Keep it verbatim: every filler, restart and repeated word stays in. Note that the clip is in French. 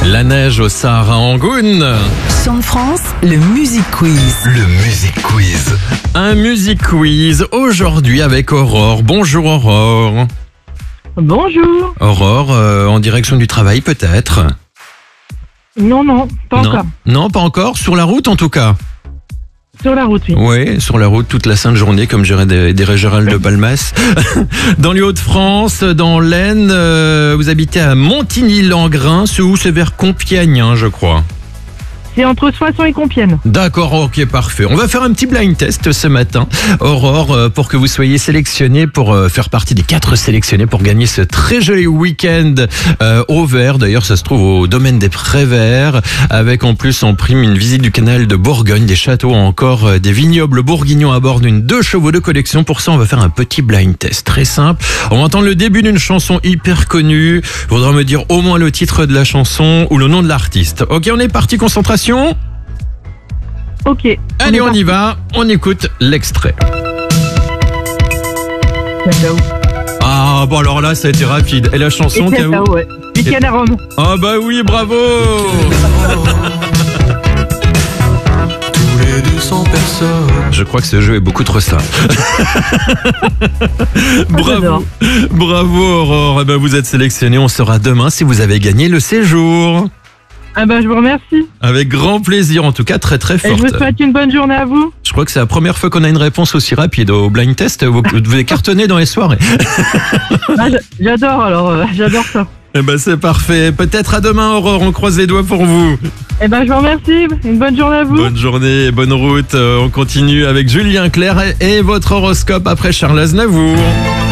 La neige au Sahara Angoune. Chant de France, le Music Quiz. Le Music Quiz. Un Music Quiz aujourd'hui avec Aurore. Bonjour Aurore. Bonjour. Aurore, euh, en direction du travail peut-être? Non, non, pas Non. encore. Non, pas encore. Sur la route en tout cas. Sur la route, oui. Oui, sur la route toute la sainte journée, comme dirait des, dirait Gérald de Palmas. Dans les Hauts-de-France, dans l'Aisne, euh, vous habitez à Montigny-Langrin, c'est où? C'est vers Compiègne, hein, je crois. C'est entre Soissons et Compiègne. D'accord, ok, parfait. On va faire un petit blind test ce matin, Aurore, euh, pour que vous soyez sélectionnés pour euh, faire partie des quatre sélectionnés pour gagner ce très joli week-end euh, au vert. D'ailleurs, ça se trouve au domaine des Préverts, avec en plus en prime une visite du canal de Bourgogne, des châteaux, encore euh, des vignobles bourguignons à bord d'une deux chevaux de collection. Pour ça, on va faire un petit blind test très simple. On va entendre le début d'une chanson hyper connue. Il faudra me dire au moins le titre de la chanson ou le nom de l'artiste. Ok, on est parti, concentration. Ok. Allez, est on parti. y va, on écoute l'extrait. Cacao. Ah, bon alors là, ça a été rapide. Et la chanson, Et t'as où? cacao, ouais. Week-end à Rome. Ah bah oui, bravo. Tous les deux cents personnes. Je crois que ce jeu est beaucoup trop simple. Bravo, j'adore. bravo Aurore. Eh ben, vous êtes sélectionné, on saura demain si vous avez gagné le séjour. Ah bah je vous remercie. Avec grand plaisir, en tout cas très très Et je vous forte. souhaite une bonne journée à vous. Je crois que c'est la première fois qu'on a une réponse aussi rapide au blind test. Vous devez cartonner dans les soirées. Ah, j'- j'adore alors, euh, j'adore ça. Eh ben c'est parfait. Peut-être à demain Aurore, on croise les doigts pour vous. Et ben je vous remercie. Une bonne journée à vous. Bonne journée et bonne route. Euh, On continue avec Julien Clerc et votre horoscope après Charles Aznavour.